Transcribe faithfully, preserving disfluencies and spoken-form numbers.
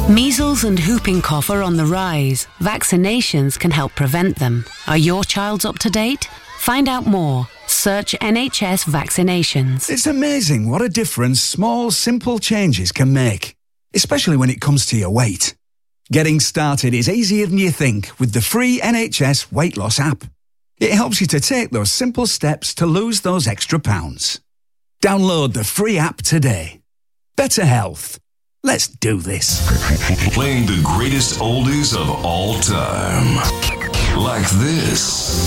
Measles and whooping cough are on the rise. Vaccinations can help prevent them. Are your child's up to date? Find out more. Search N H S vaccinations. It's amazing what a difference small, simple changes can make, especially when it comes to your weight. Getting started is easier than you think with the free N H S weight loss app. It helps you to take those simple steps to lose those extra pounds. Download the free app today. Better health. Let's do this. Playing the greatest oldies of all time. Like this.